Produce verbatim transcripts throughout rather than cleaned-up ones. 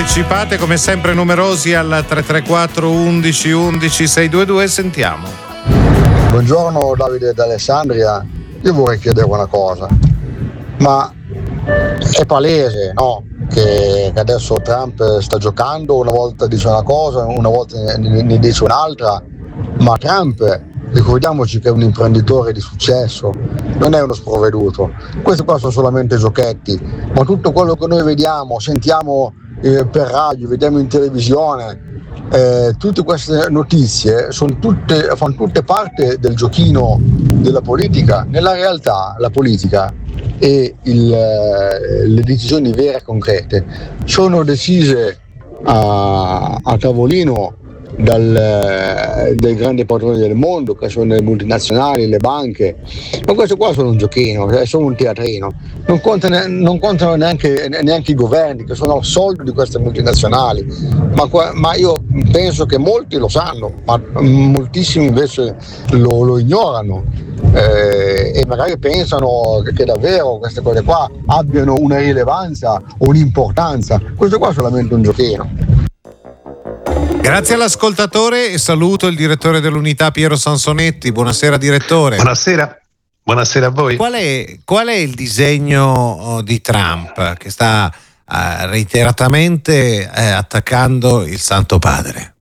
Partecipate come sempre numerosi al tre tre quattro undici undici seicentoventidue. Sentiamo. Buongiorno Davide d'Alessandria, io vorrei chiedere una cosa, ma è palese, no? Che adesso Trump sta giocando, una volta dice una cosa, una volta ne, ne dice un'altra, ma Trump, ricordiamoci che è un imprenditore di successo, non è uno sprovveduto. Questi qua sono solamente giochetti, ma tutto quello che noi vediamo, sentiamo eh, per radio, vediamo in televisione, eh, tutte queste notizie sono tutte, fanno tutte parte del giochino della politica. Nella realtà la politica e il, le decisioni vere e concrete sono decise a, a tavolino dal, dai grandi padroni del mondo, che sono le multinazionali, le banche, ma questo qua sono un giochino, sono un teatrino, non contano, non contano neanche, neanche i governi, che sono al soldo di queste multinazionali, ma, ma io penso che molti lo sanno, ma moltissimi invece lo, lo ignorano. Eh, e magari pensano che, che davvero queste cose qua abbiano una rilevanza o un'importanza. Questo qua è solamente un giochino. Grazie all'ascoltatore e saluto il direttore dell'unità Piero Sansonetti. Buonasera direttore. Buonasera, buonasera a voi. Qual è, qual è il disegno di Trump che sta uh, reiteratamente uh, attaccando il Santo Padre?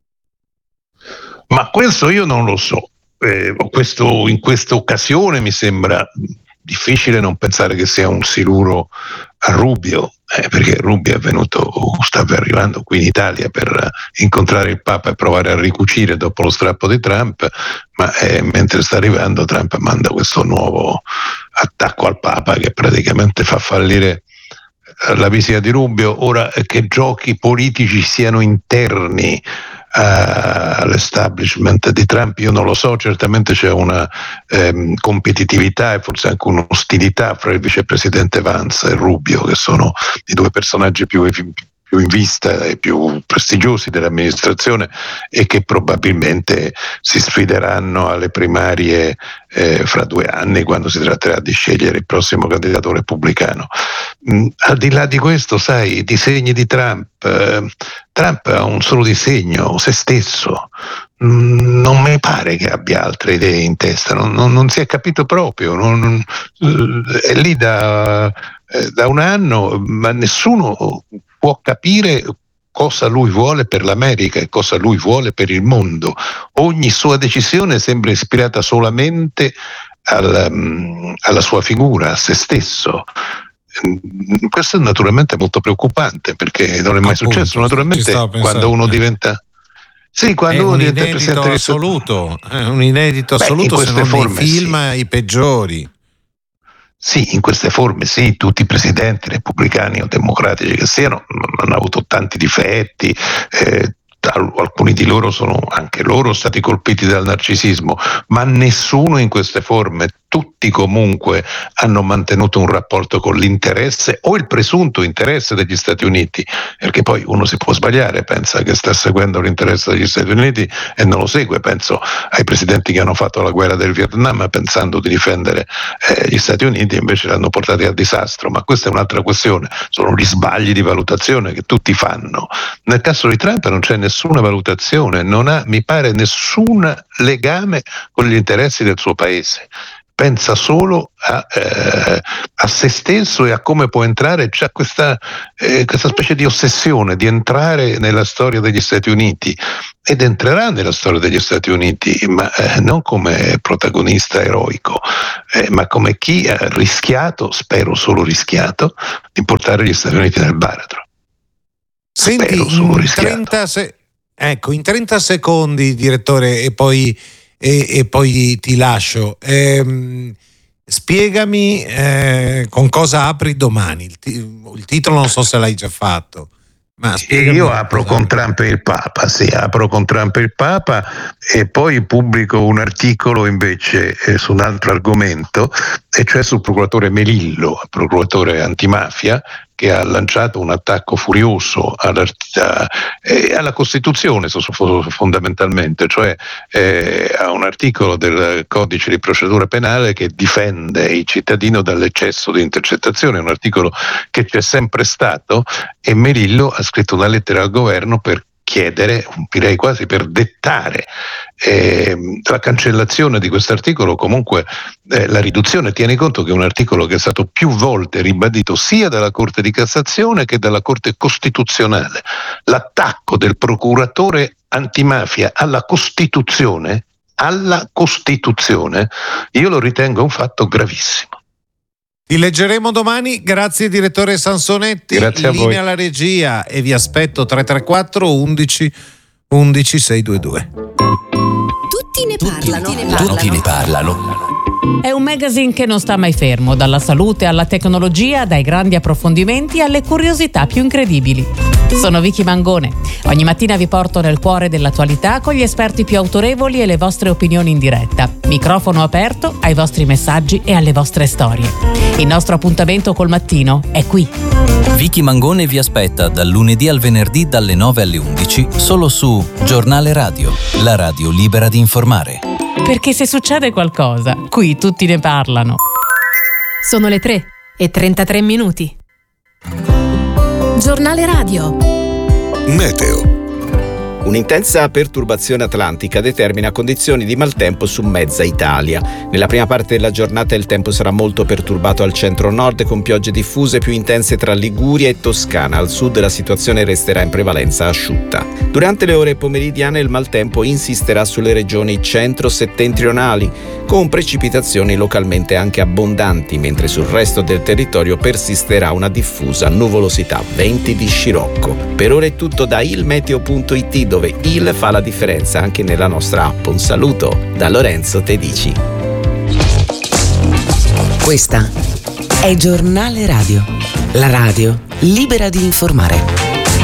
Ma questo io non lo so. Eh, questo, in questa occasione mi sembra difficile non pensare che sia un siluro a Rubio, eh, perché Rubio è venuto, stava arrivando qui in Italia per incontrare il Papa e provare a ricucire dopo lo strappo di Trump, ma eh, mentre sta arrivando Trump manda questo nuovo attacco al Papa che praticamente fa fallire la visita di Rubio. Ora, che giochi politici siano interni all'establishment di Trump io non lo so, certamente c'è una ehm, competitività e forse anche un'ostilità fra il vicepresidente Vance e Rubio, che sono i due personaggi più, più in vista e più prestigiosi dell'amministrazione e che probabilmente si sfideranno alle primarie eh, fra due anni, quando si tratterà di scegliere il prossimo candidato repubblicano. Mm, al di là di questo, sai, i disegni di Trump, eh, Trump ha un solo disegno, se stesso. Mm, non mi pare che abbia altre idee in testa, non, non, non si è capito proprio, non, non, è lì da, eh, da un anno, ma nessuno può capire cosa lui vuole per l'America e cosa lui vuole per il mondo. Ogni sua decisione sembra ispirata solamente al, um, alla sua figura, a se stesso. Questo è naturalmente molto preoccupante, perché non è mai Appunto, successo. Naturalmente quando uno diventa sì, quando uno diventa presidente assoluto, è un inedito Beh, assoluto, se non forme, nei film sì. I peggiori. Sì, in queste forme sì, tutti i presidenti repubblicani o democratici che siano hanno avuto tanti difetti, eh, alcuni di loro sono anche loro stati colpiti dal narcisismo, ma nessuno in queste forme, tutti comunque hanno mantenuto un rapporto con l'interesse o il presunto interesse degli Stati Uniti, perché poi uno si può sbagliare, pensa che sta seguendo l'interesse degli Stati Uniti e non lo segue. Penso ai presidenti che hanno fatto la guerra del Vietnam pensando di difendere eh, gli Stati Uniti, invece l'hanno portati al disastro, ma questa è un'altra questione, sono gli sbagli di valutazione che tutti fanno. Nel caso di Trump non c'è nessuna valutazione, non ha, mi pare, nessun legame con gli interessi del suo paese. Pensa solo a, eh, a se stesso e a come può entrare. C'è questa, eh, questa specie di ossessione di entrare nella storia degli Stati Uniti, ed entrerà nella storia degli Stati Uniti, ma eh, non come protagonista eroico, eh, ma come chi ha rischiato, spero solo rischiato, di portare gli Stati Uniti nel baratro. Senti, spero solo rischiato. trenta se- ecco, in trenta secondi, direttore, e poi E, e poi ti lascio. Ehm, spiegami eh, con cosa apri domani. Il, t- il titolo non so se l'hai già fatto. Ma io apro con Trump e il Papa, sì, apro con Trump e il Papa e poi pubblico un articolo invece eh, su un altro argomento, e cioè sul procuratore Melillo, procuratore antimafia, che ha lanciato un attacco furioso alla, alla Costituzione fondamentalmente, cioè eh, a un articolo del codice di procedura penale che difende il cittadino dall'eccesso di intercettazione, un articolo che c'è sempre stato, e Melillo ha scritto una lettera al governo per chiedere, direi quasi per dettare eh, la cancellazione di questo articolo, comunque eh, la riduzione. Tieni conto che è un articolo che è stato più volte ribadito sia dalla Corte di Cassazione che dalla Corte Costituzionale. L'attacco del procuratore antimafia alla Costituzione, alla Costituzione, io lo ritengo un fatto gravissimo. Ti leggeremo domani, grazie direttore Sansonetti. Grazie a linea voi. alla regia e vi aspetto tre tre quattro undici undici sei due due. Tutti ne parlano. Tutti ne parlano. Tutti ne parlano. È un magazine che non sta mai fermo, dalla salute alla tecnologia, dai grandi approfondimenti alle curiosità più incredibili. Sono Vicky Mangone. Ogni mattina vi porto nel cuore dell'attualità con gli esperti più autorevoli e le vostre opinioni in diretta. Microfono aperto ai vostri messaggi e alle vostre storie. Il nostro appuntamento col mattino è qui. Vicky Mangone vi aspetta dal lunedì al venerdì dalle nove alle undici solo su Giornale Radio, la radio libera di informare. Perché se succede qualcosa, qui tutti ne parlano. Sono le tre e trentatré minuti. Giornale Radio. Meteo. Un'intensa perturbazione atlantica determina condizioni di maltempo su mezza Italia. Nella prima parte della giornata il tempo sarà molto perturbato al centro-nord con piogge diffuse più intense tra Liguria e Toscana. Al sud la situazione resterà in prevalenza asciutta. Durante le ore pomeridiane il maltempo insisterà sulle regioni centro-settentrionali con precipitazioni localmente anche abbondanti, mentre sul resto del territorio persisterà una diffusa nuvolosità, venti di scirocco. Per ora è tutto da ilmeteo punto it, dove il fa la differenza anche nella nostra app. Un saluto da Lorenzo Tedici. Questa è Giornale Radio, la radio libera di informare.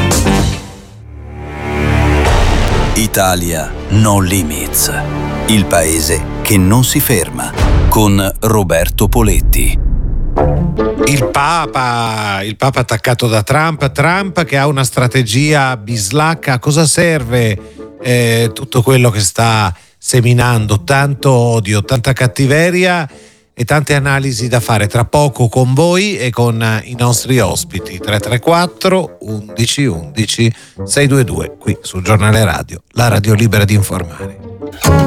Italia No Limits, il paese che non si ferma, con Roberto Poletti. Il Papa, il Papa attaccato da Trump, Trump che ha una strategia bislacca. A cosa serve eh, tutto quello che sta seminando? Tanto odio, tanta cattiveria e tante analisi da fare tra poco con voi e con i nostri ospiti. Tre tre quattro undici undici sei due due qui sul Giornale Radio, la radio libera di informare.